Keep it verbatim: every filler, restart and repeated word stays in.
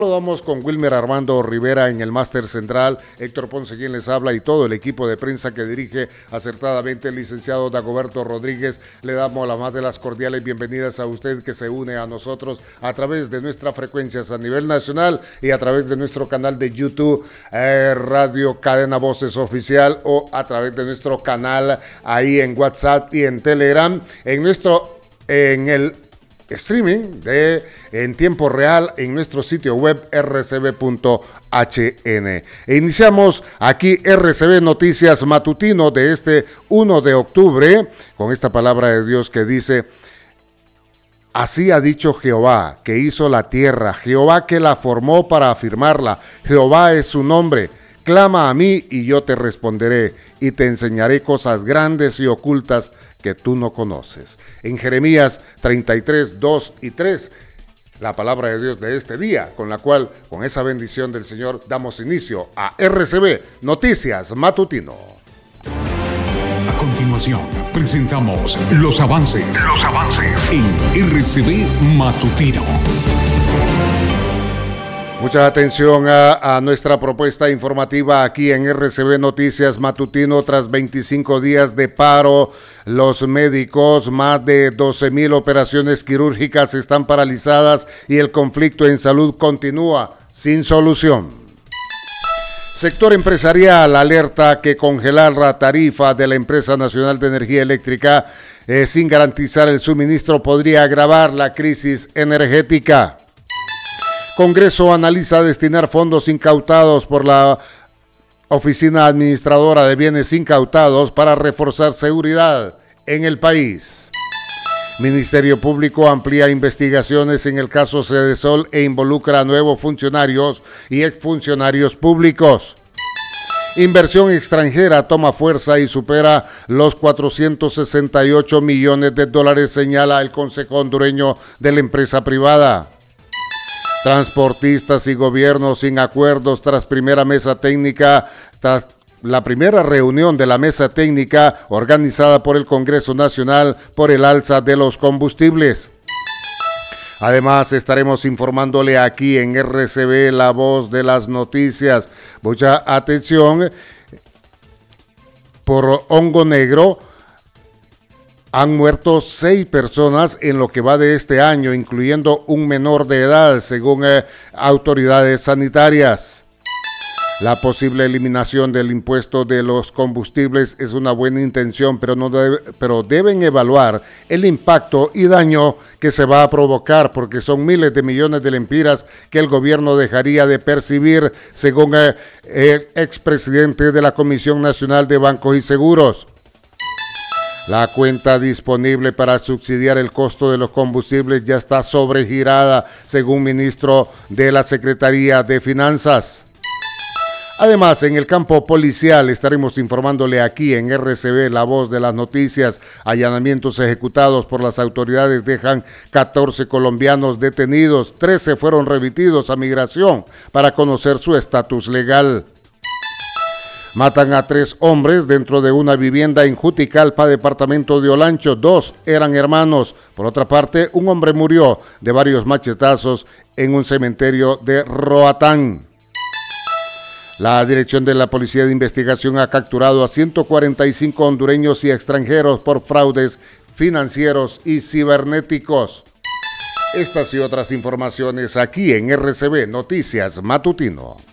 Saludamos con Wilmer Armando Rivera en el máster central, Héctor Ponce quien les habla y todo el equipo de prensa que dirige acertadamente el licenciado Dagoberto Rodríguez. Le damos la más de las cordiales bienvenidas a usted que se une a nosotros a través de nuestras frecuencias a nivel nacional y a través de nuestro canal de YouTube, eh, Radio Cadena Voces Oficial, o a través de nuestro canal ahí en WhatsApp y en Telegram, en nuestro, en el streaming de en tiempo real en nuestro sitio web r c b punto h n. E iniciamos aquí R C B Noticias Matutino de este uno de octubre con esta palabra de Dios que dice: así ha dicho Jehová, que hizo la tierra, Jehová que la formó para afirmarla, Jehová es su nombre. Clama a mí y yo te responderé y te enseñaré cosas grandes y ocultas que tú no conoces. En Jeremías treinta y tres, dos y tres, la palabra de Dios de este día, con la cual, con esa bendición del Señor, damos inicio a R C B Noticias Matutino. A continuación, presentamos los avances, los avances en R C B Matutino. Mucha atención a, a nuestra propuesta informativa aquí en R C B Noticias Matutino. Tras veinticinco días de paro, los médicos, más de doce mil operaciones quirúrgicas están paralizadas y el conflicto en salud continúa sin solución. Sector empresarial alerta que congelar la tarifa de la Empresa Nacional de Energía Eléctrica eh, sin garantizar el suministro podría agravar la crisis energética. Congreso analiza destinar fondos incautados por la Oficina Administradora de Bienes Incautados para reforzar seguridad en el país. Ministerio Público amplía investigaciones en el caso Cedesol e involucra a nuevos funcionarios y exfuncionarios públicos. Inversión extranjera toma fuerza y supera los cuatrocientos sesenta y ocho millones de dólares, señala el Consejo Hondureño de la Empresa Privada. Transportistas y gobiernos sin acuerdos tras primera mesa técnica, tras la primera reunión de la mesa técnica organizada por el Congreso Nacional por el alza de los combustibles. Además, estaremos informándole aquí en R C B La Voz de las Noticias. Mucha atención, por hongo negro han muerto seis personas en lo que va de este año, incluyendo un menor de edad, según eh, autoridades sanitarias. La posible eliminación del impuesto de los combustibles es una buena intención, pero, no debe, pero deben evaluar el impacto y daño que se va a provocar, porque son miles de millones de lempiras que el gobierno dejaría de percibir, según eh, el expresidente de la Comisión Nacional de Bancos y Seguros. La cuenta disponible para subsidiar el costo de los combustibles ya está sobregirada, según ministro de la Secretaría de Finanzas. Además, en el campo policial estaremos informándole aquí en R C B La Voz de las Noticias. Allanamientos ejecutados por las autoridades dejan catorce colombianos detenidos, trece fueron remitidos a migración para conocer su estatus legal. Matan a tres hombres dentro de una vivienda en Juticalpa, departamento de Olancho. Dos eran hermanos. Por otra parte, un hombre murió de varios machetazos en un cementerio de Roatán. La Dirección de la Policía de Investigación ha capturado a ciento cuarenta y cinco hondureños y extranjeros por fraudes financieros y cibernéticos. Estas y otras informaciones aquí en R C B Noticias Matutino.